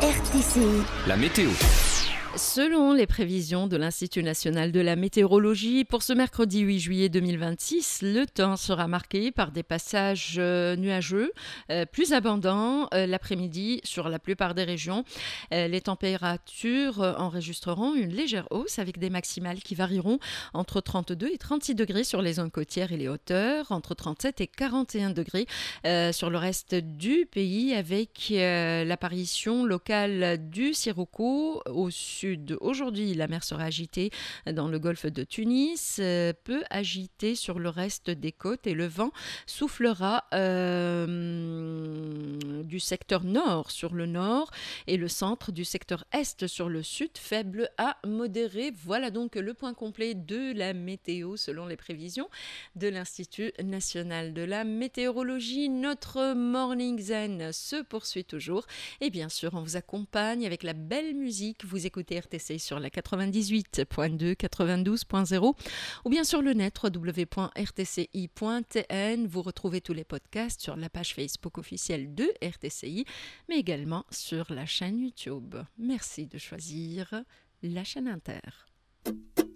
RTCI. La météo. Selon les prévisions de l'Institut national de la météorologie, pour ce mercredi 8 juillet 2026, le temps sera marqué par des passages nuageux, plus abondants l'après-midi sur la plupart des régions. Les températures enregistreront une légère hausse avec des maximales qui varieront entre 32 et 36 degrés sur les zones côtières et les hauteurs, entre 37 et 41 degrés sur le reste du pays avec l'apparition locale du sirocco au sud. Aujourd'hui, la mer sera agitée dans le golfe de Tunis, peu agitée sur le reste des côtes et le vent soufflera du secteur nord sur le nord et le centre du secteur est sur le sud, faible à modéré. Voilà donc le point complet de la météo selon les prévisions de l'Institut national de la météorologie. Notre Morning Zen se poursuit toujours et bien sûr on vous accompagne avec la belle musique. Vous écoutez RTCI sur la 98.2, 92.0 ou bien sur le net www.rtci.tn. Vous retrouvez tous les podcasts sur la page Facebook officielle de RTCI, mais également sur la chaîne YouTube. Merci de choisir la chaîne Inter.